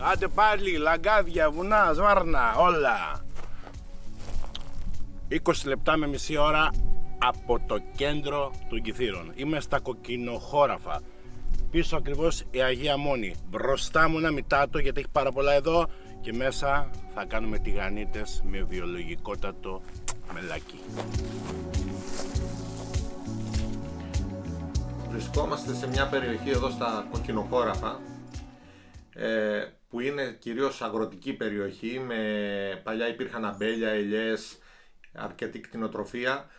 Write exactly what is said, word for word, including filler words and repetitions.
Άντε πάλι, λαγκάδια, βουνά, σβάρνα, όλα. είκοσι λεπτά με μισή ώρα από το κέντρο των Κιθήρων. Είμαι στα κοκκινοχώραφα. Πίσω ακριβώς η Αγία Μόνη. Μπροστά μου ένα μητάτο, γιατί έχει πάρα πολλά εδώ. Και μέσα θα κάνουμε τηγανίτες με βιολογικότατο μελάκι. Βρισκόμαστε σε μια περιοχή εδώ στα κοκκινοχώραφα, που είναι κυρίως αγροτική περιοχή. Με... Παλιά υπήρχαν αμπέλια, ελιές, αρκετή κτηνοτροφία.